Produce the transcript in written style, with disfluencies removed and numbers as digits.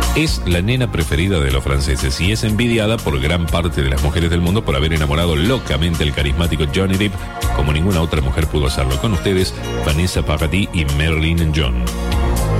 Es la nena preferida de los franceses y es envidiada por gran parte de las mujeres del mundo por haber enamorado locamente al carismático Johnny Depp como ninguna otra mujer pudo hacerlo. Con ustedes, Vanessa Paradis y Marilyn John.